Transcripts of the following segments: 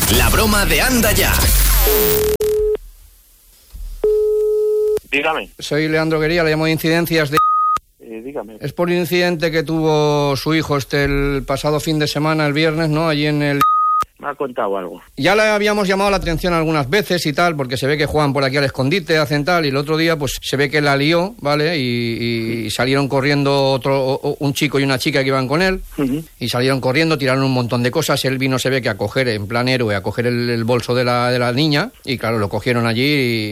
La broma de Anda Ya. Dígame. Soy Leandro Guería, le llamo de Incidencias de... Dígame. Es por un incidente que tuvo su hijo el pasado fin de semana, el viernes, ¿no? Allí en el... Me ha contado algo. Ya le habíamos llamado la atención algunas veces y tal, porque se ve que juegan por aquí al escondite, hacen tal, y el otro día pues se ve que la lió, ¿vale? Y salieron corriendo un chico y una chica que iban con él, y salieron corriendo, tiraron un montón de cosas, él vino, se ve que a coger, en plan héroe, a coger el bolso de la niña, y claro, lo cogieron allí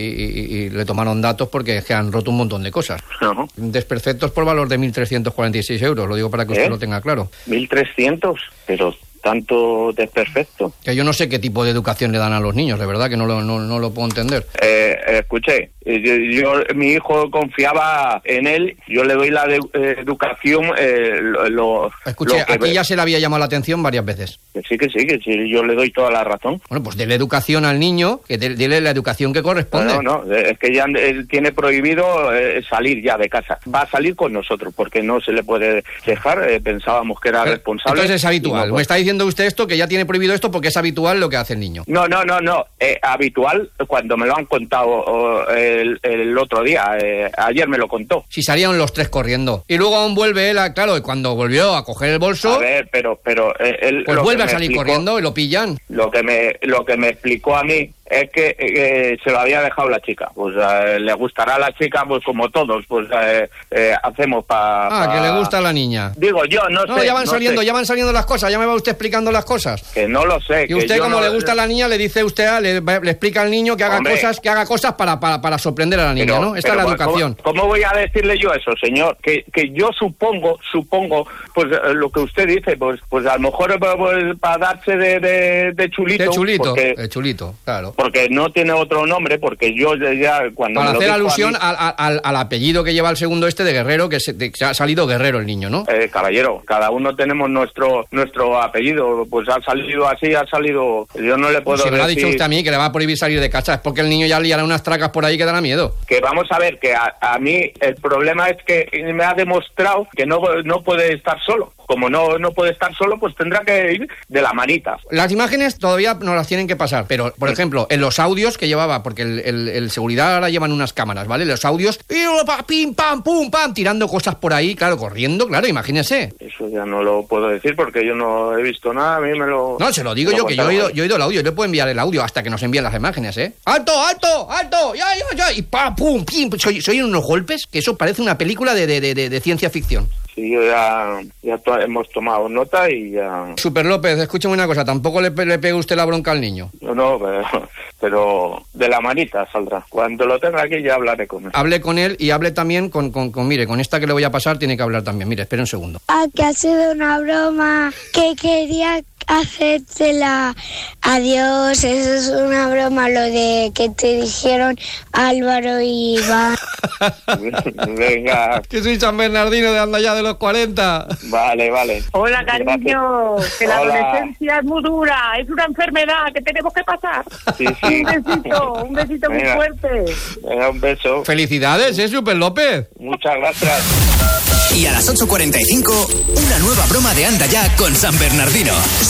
y le tomaron datos porque es que han roto un montón de cosas. Uh-huh. Desperfectos por valor de 1.346 euros, lo digo para que usted lo tenga claro. 1.300, pero... tanto desperfecto. Que yo no sé qué tipo de educación le dan a los niños, de verdad que no lo puedo entender. Escuché, mi hijo confiaba en él, yo le doy la educación. Escuche, aquí ya se le había llamado la atención varias veces. Que sí, yo le doy toda la razón. Bueno, pues dele educación al niño, que dele la educación que corresponde. No, es que ya él tiene prohibido salir ya de casa. Va a salir con nosotros, porque no se le puede dejar, pensábamos que era responsable. Entonces es habitual, me está diciendo usted esto, que ya tiene prohibido esto porque es habitual lo que hace el niño. No, habitual cuando me lo han contado el otro día, ayer me lo contó. Si salieron los tres corriendo. Y luego aún vuelve él, claro, y cuando volvió a coger el bolso... A ver, pero él... Pues vuelve a salir corriendo y lo pillan. Lo que me explicó a mí es que se lo había dejado la chica. Pues le gustará a la chica, pues como todos, pues hacemos para... que le gusta a la niña. Digo yo, no sé. Ya van saliendo las cosas, ya me va usted explicando las cosas. Que no lo sé. Y usted, como le gusta a la niña, le dice usted, le explica al niño que haga cosas para sorprender a la niña, ¿no? Esta es la educación. ¿Cómo voy a decirle yo eso, señor? Que yo supongo, pues lo que usted dice, pues a lo mejor pues, para darse de chulito. De chulito, claro. Porque no tiene otro nombre, porque yo ya cuando... Para hacer alusión al apellido que lleva el segundo de Guerrero, que ha salido Guerrero el niño, ¿no? Caballero, cada uno tenemos nuestro apellido, pues ha salido así, yo no le puedo decir... Si me lo ha dicho usted a mí que le va a prohibir salir de casa, es porque el niño ya liará unas tracas por ahí que dará miedo. Que vamos a ver, que a mí el problema es que me ha demostrado que no puede estar solo. Como no puede estar solo, pues tendrá que ir de la manita. Las imágenes todavía no las tienen que pasar, pero, por ejemplo, en los audios que llevaba, porque el seguridad ahora llevan unas cámaras, ¿vale? Los audios, pim, pam, pum, pam, tirando cosas por ahí, claro, corriendo, claro, imagínese. Eso ya no lo puedo decir porque yo no he visto nada, a mí me lo... No, se lo digo yo, que yo he oído el audio, yo le puedo enviar el audio hasta que nos envíen las imágenes, ¿eh? ¡Alto! ¡Ya! Y pam, pum, pim, soy unos golpes que eso parece una película de ciencia ficción. Sí, ya hemos tomado nota y ya... Super López, escúcheme una cosa, tampoco le pegue usted la bronca al niño. No, pero de la manita saldrá. Cuando lo tenga aquí ya hablaré con él. Hable con él y hable también mire, con esta que le voy a pasar tiene que hablar también. Mire, espere un segundo. Que ha sido una broma que quería hacértela. Adiós, eso es una broma, lo de que te dijeron Álvaro y Iván. Venga. Que soy San Bernardino de Anda Ya de los 40. Vale. Hola, cariño. Que la adolescencia es muy dura, es una enfermedad que tenemos que pasar. Sí. Un besito muy fuerte. Venga, un beso. Felicidades, Super López. Muchas gracias. Y a las 8:45, una nueva broma de Anda Ya con San Bernardino.